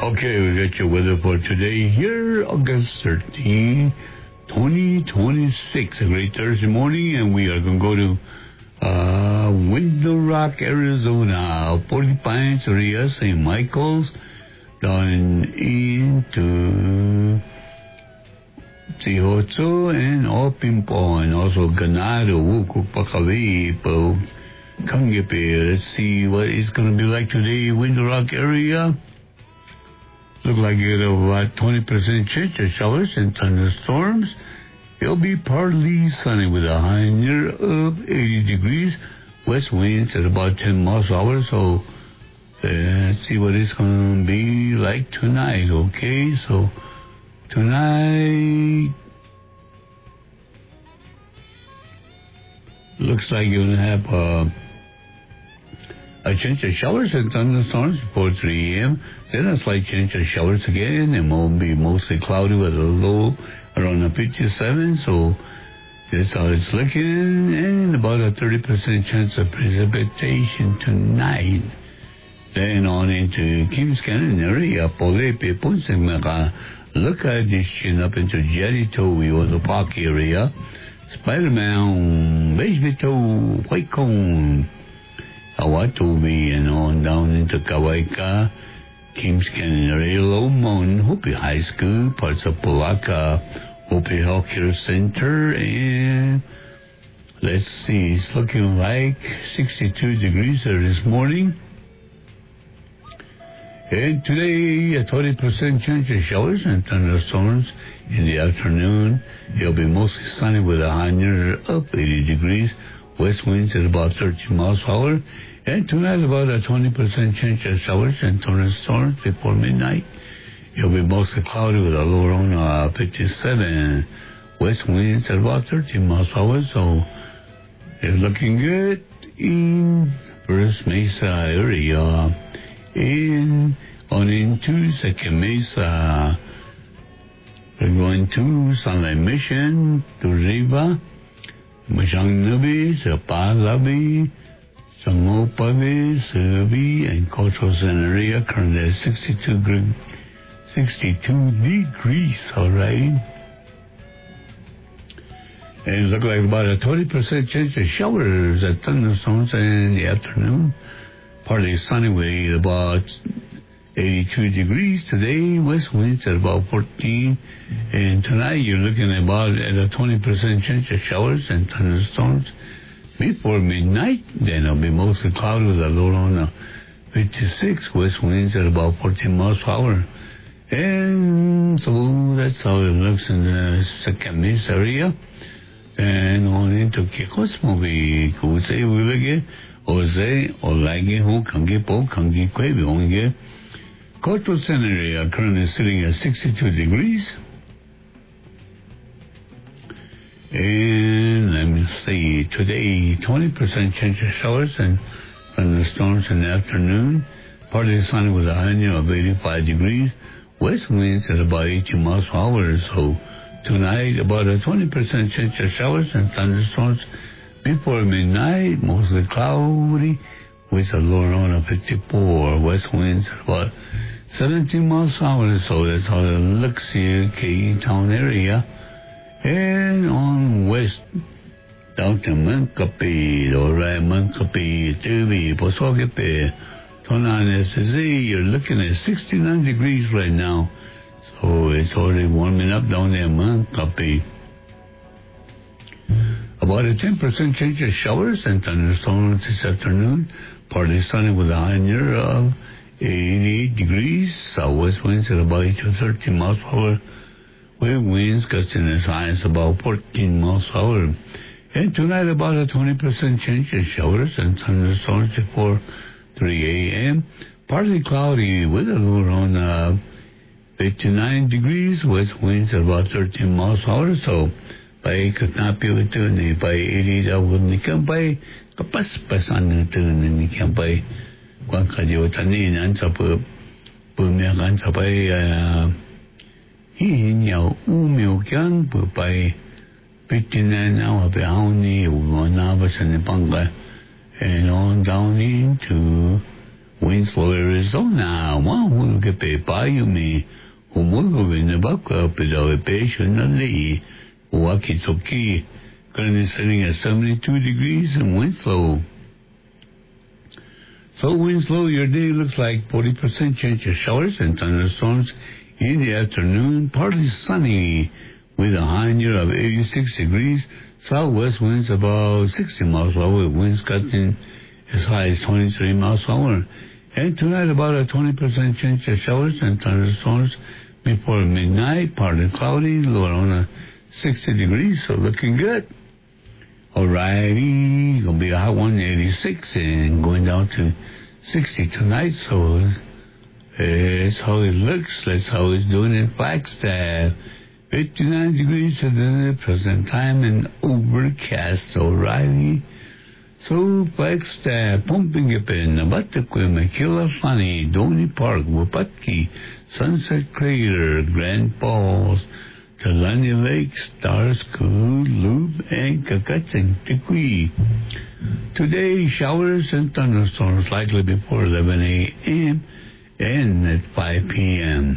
Okay, we got your weather for today here, August 13, 2026. A great Thursday morning, and we are going to go to Window Rock, Arizona, Porcupine area, St. Michael's, down into Tihoto and Opimpo, and also Ganado, Wukupakavipo, Kangipe. Let's see what it's going to be like today, Window Rock area. Look like you get about 20% chance of showers and thunderstorms. It'll be partly sunny with a high near of 80 degrees. West winds at about 10 miles per hour. So let's see what it's going to be like tonight. Okay, so tonight looks like you're going to have a chance of showers and thunderstorms before 3 a.m. Then a slight chance of showers again, and will be mostly cloudy with a low around 57. So that's how it's looking, and about a 30% chance of precipitation tonight. Then on into Kings Canyon area, Polepe, Punsemaka, look at this chin up into Jeritowi or the park area. Spider-Man, Beijbito, White Cone, Awatobi, and on down into Kawaika, Kings Canyon area, Lomon, Hopi High School, parts of Pulaka, Hopi Healthcare Center, and let's see, it's looking like 62 degrees there this morning. And today, a 20% chance of showers and thunderstorms in the afternoon. It'll be mostly sunny with a high near up 80 degrees. West winds at about 13 miles per hour. And tonight, about a 20% chance of showers and thunderstorms before midnight. It'll be mostly cloudy with a low around 57. West winds at about 13 miles per hour. So it's looking good in First Mesa area. On into Second Mesa. We're going to Sunlight Mission, to Riva, Mashangnabi, Sapalabi, Sangopabi, Serbi, and Cultural Center area, currently at 62 degrees, all right? And it looks like about a 20% chance of showers and thunderstorms in the afternoon. Partly sunny with about 82 degrees today. West winds at about 14. And tonight you're looking at about at a 20% chance of showers and thunderstorms before midnight. Then it'll be mostly cloudy with a low on 56. West winds at about 14 miles per hour. And so that's how it looks in the Second Mesa area. And on into Kikosmobi, Kuse Willige, Oze, Olagi, Hu, Kangi Po, Kangi Kwebi, Onge. Cultural Center area currently sitting at 62 degrees. And let me see, today 20% chance of showers and thunderstorms in the afternoon. Partly sunny with a high near of 85 degrees. West winds at about 18 miles per hour. So tonight, about a 20% chance of showers and thunderstorms before midnight. Mostly cloudy with a low around of 54. West winds at about 17 miles per hour. So that's how it looks here, K-Town area. And on west, down to Mankapi, alright, Mankapi, Tubi, Posokepe, Tonan SSA, you're looking at 69 degrees right now. So it's already warming up down there, Mankapi. About a 10% chance of showers and thunderstorms this afternoon. Partly sunny with a high near of 88 degrees. Southwest winds at about 8 to 13 miles per hour. With winds gusting as high as about 14 miles per hour. And tonight, about a 20% chance of showers and thunderstorms before 3 a.m. Partly cloudy with a low around 59 degrees. West winds at about 13 miles per hour. So, by Katapi ito ni by 80 daw ni kampay kapaspasan ito ni kampay kung kadiyo tanin sa pumiyakan sa pay hihinyaw umiyaw kyan po pay 59 na wapihaw ni umanaba sa nipangka and on down into Winslow, Arizona. Wow, que pe payo mi umugo vinabaka pedawe patiently. Wakitoki. Currently sitting at 72 degrees in Winslow. So Winslow, your day looks like 40% chance of showers and thunderstorms in the afternoon. Partly sunny with a high near of 86 degrees. Southwest winds about 60 miles per hour. Winds gusting as high as 23 miles per hour. And tonight, about a 20% chance of showers and thunderstorms before midnight. Partly cloudy, low around 60 degrees, so looking good. Alrighty, gonna be a hot one, 86, and going down to 60 tonight, so that's how it looks. That's how it's doing in Flagstaff. 59 degrees at the present time and overcast, alrighty. So Flagstaff, pumping up in Nabatakwe, Makila Funny, Donny Park, Wapatki, Sunset Crater, Grand Falls, Kalani Lake, Stars, Cool, Loop, and Kakatsin, Tikwi. Today, showers and thunderstorms likely before 11 a.m. and at 5 p.m.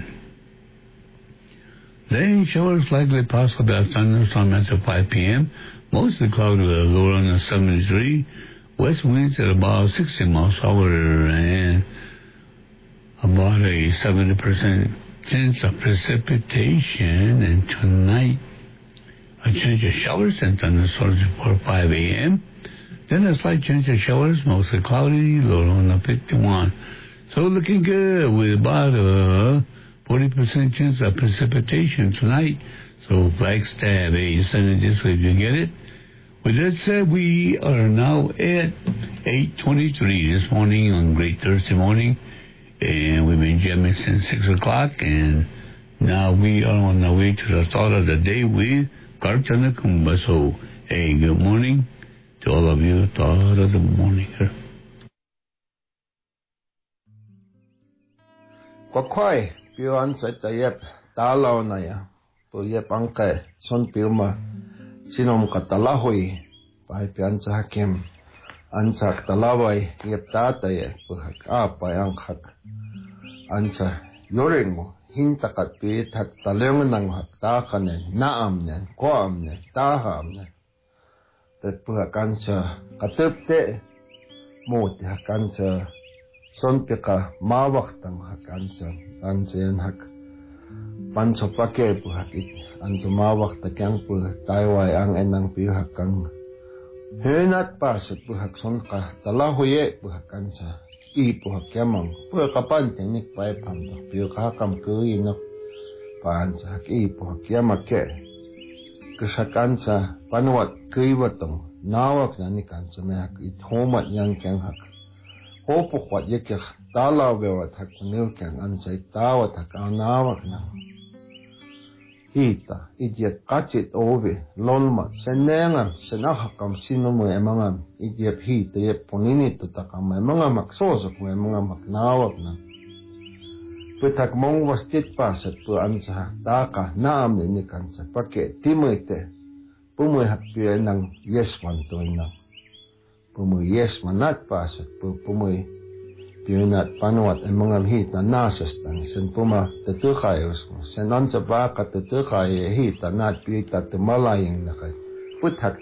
Then showers likely possible at thunderstorms at 5 p.m. Mostly cloudy with a low around 73. West winds at about 60 miles per hour and about a 70% chance of precipitation. And tonight, a chance of showers and thunderstorms before 5 a.m. Then a slight chance of showers, mostly cloudy, low around 51. So looking good with about a 40% chance of precipitation tonight. So Flagstaff, send it this way if you get it. With that said, we are now at 8:23 this morning on Great Thursday morning. And we've been jamming since 6 o'clock. And now we are on our way to the thought of the day with Karchana Kumba. So, hey, good morning to all of you. Thought of the morning here. Kwakwai, piu ansat ayep, talaw na ya. Puyep angke, son piu ma. Sinom katalahoy, pahay pian sa hakim. Ansa katalaway, yep tatay, puhak apay angkak. Ansa, yoring mo, hintakat piit hak talang ng haktakan naam niyan, koam niyan, taham niyan. Tat puhak ansa, katupte, muti hak ansa, son pika mawaktang hak ansa yan hak. Panso pake puhak it, ansa mawakta kyang puhak, tayway ang enang pihak kang. Henat pasot puhak son ka, talahoye puhak ansa. I puhak yamang, puhak kapante nik pay pamdo, piyo kakam kuinok, paansa hak I puhak yamake. Kasak ansa, panuat kuiwatong, nawak na nik ansa me hak, it homat yang kyang hak. Hopok wat yekyak talaw bewat hak panil kyang ansa, it tawat hak ang nawak na. Hita, idiat kacit obe, lolmat, senengam, senahakam sinumu emangam, idiat hita, yep poninito takam, emangam maksosok mo, emangam maknawag na. Pitak mong wastit pasat po ansa, taka, naam ninikansa, pake, timoite, pumoy hakpiya ng yesman to na. Pumoy yesman nat pasat po, pumoy, pinat panuat ang mga hita nasas tan sen puma tetukayos sen ansa baka tetukay hita nat pita tumalayang nakay puthak